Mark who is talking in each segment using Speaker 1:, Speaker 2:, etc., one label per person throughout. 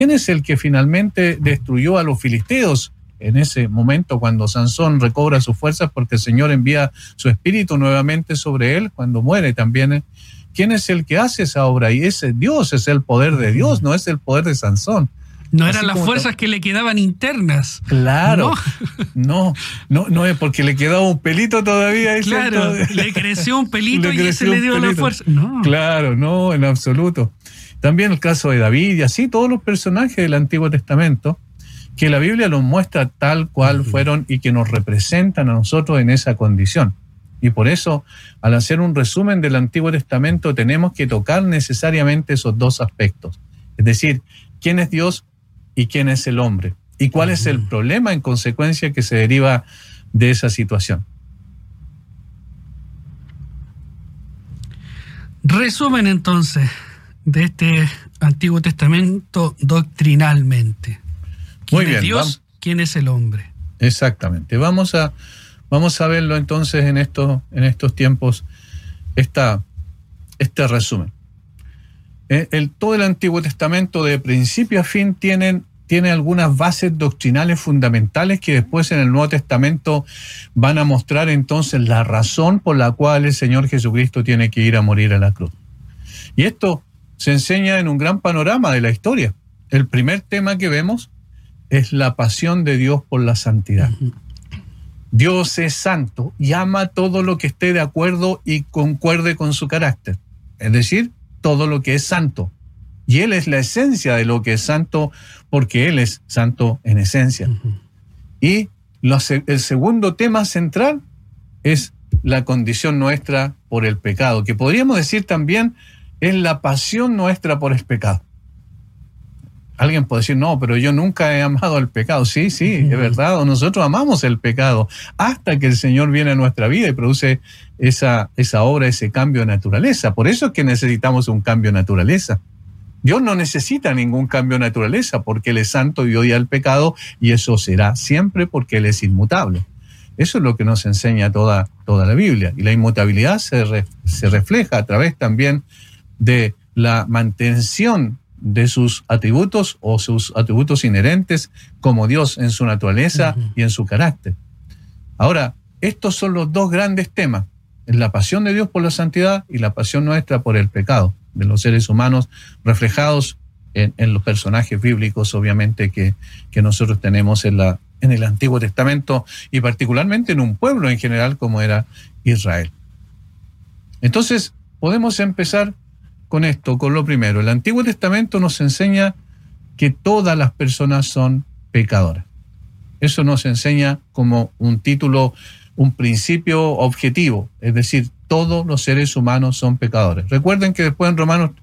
Speaker 1: ¿Quién es el que finalmente destruyó a los filisteos en ese momento cuando Sansón recobra sus fuerzas porque el Señor envía su espíritu nuevamente sobre él cuando muere también? ¿Quién es el que hace esa obra? Y ese Dios, es el poder de Dios, no es el poder de Sansón.
Speaker 2: No eran las fuerzas que le quedaban internas.
Speaker 1: Claro, no es porque le quedaba un pelito todavía.
Speaker 2: Claro, le creció un pelito y ese le dio la fuerza. No.
Speaker 1: Claro, no, en absoluto. También el caso de David y así todos los personajes del Antiguo Testamento, que la Biblia los muestra tal cual fueron y que nos representan a nosotros en esa condición. Y por eso, al hacer un resumen del Antiguo Testamento, tenemos que tocar necesariamente esos dos aspectos. Es decir, ¿quién es Dios y quién es el hombre? ¿Y cuál es el problema en consecuencia que se deriva de esa situación?
Speaker 2: Resumen entonces de este Antiguo Testamento doctrinalmente. ¿Quién es Dios? ¿Quién es el hombre?
Speaker 1: Exactamente. Vamos a verlo entonces en estos tiempos, este resumen. Todo el Antiguo Testamento de principio a fin tiene algunas bases doctrinales fundamentales que después en el Nuevo Testamento van a mostrar entonces la razón por la cual el Señor Jesucristo tiene que ir a morir a la cruz. Y esto se enseña en un gran panorama de la historia. El primer tema que vemos es la pasión de Dios por la santidad. Dios es santo y ama todo lo que esté de acuerdo y concuerde con su carácter. Es decir, todo lo que es santo. Y Él es la esencia de lo que es santo porque Él es santo en esencia. Y el segundo tema central es la condición nuestra por el pecado, que podríamos decir también es la pasión nuestra por el pecado. Alguien puede decir, no, pero yo nunca he amado el pecado. Sí, es verdad, nosotros amamos el pecado hasta que el Señor viene a nuestra vida y produce esa obra, ese cambio de naturaleza. Por eso es que necesitamos un cambio de naturaleza. Dios no necesita ningún cambio de naturaleza porque Él es santo y odia el pecado y eso será siempre porque Él es inmutable. Eso es lo que nos enseña toda la Biblia. Y la inmutabilidad se refleja a través también de la mantención de sus atributos o sus atributos inherentes como Dios en su naturaleza y en su carácter. Ahora, estos son los dos grandes temas, la pasión de Dios por la santidad y la pasión nuestra por el pecado de los seres humanos reflejados en los personajes bíblicos, obviamente, que nosotros tenemos en el Antiguo Testamento y particularmente en un pueblo en general como era Israel. Entonces, podemos empezar con esto, con lo primero. El Antiguo Testamento nos enseña que todas las personas son pecadoras. Eso nos enseña como un título, un principio objetivo, es decir, todos los seres humanos son pecadores. Recuerden que después en Romanos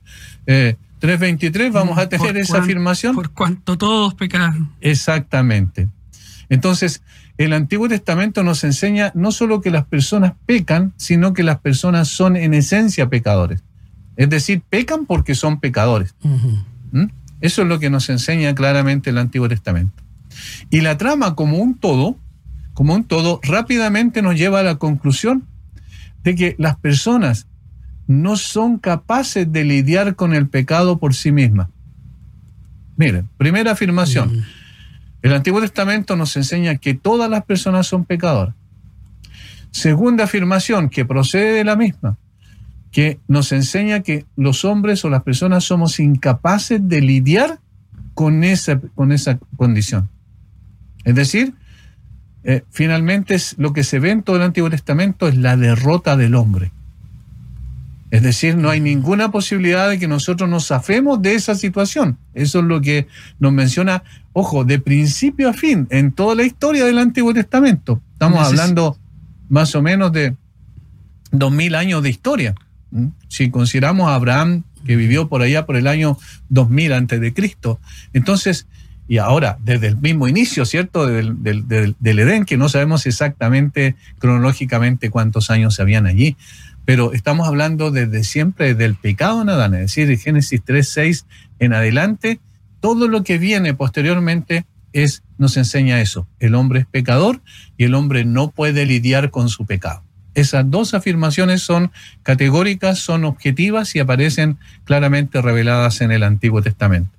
Speaker 1: 3:23 vamos a tener esa afirmación.
Speaker 2: Por cuanto todos pecaron.
Speaker 1: Exactamente. Entonces, el Antiguo Testamento nos enseña no solo que las personas pecan, sino que las personas son en esencia pecadores. Es decir, pecan porque son pecadores. Eso es lo que nos enseña claramente el Antiguo Testamento. Y la trama como un todo, rápidamente nos lleva a la conclusión de que las personas no son capaces de lidiar con el pecado por sí mismas. Miren, primera afirmación. El Antiguo Testamento nos enseña que todas las personas son pecadoras. Segunda afirmación, que procede de la misma, que nos enseña que los hombres o las personas somos incapaces de lidiar con esa condición. Es decir, finalmente lo que se ve en todo el Antiguo Testamento es la derrota del hombre. Es decir, no hay ninguna posibilidad de que nosotros nos zafemos de esa situación. Eso es lo que nos menciona, ojo, de principio a fin, en toda la historia del Antiguo Testamento. Estamos hablando más o menos de 2000 años de historia. Si consideramos a Abraham, que vivió por allá por el año 2000 antes de Cristo. Entonces, y ahora, desde el mismo inicio, ¿cierto? Del Edén, que no sabemos exactamente cronológicamente cuántos años se habían allí, pero estamos hablando desde siempre del pecado en Adán, es decir, de Génesis 3:6 en adelante, todo lo que viene posteriormente nos enseña eso. El hombre es pecador y el hombre no puede lidiar con su pecado. Esas dos afirmaciones son categóricas, son objetivas y aparecen claramente reveladas en el Antiguo Testamento.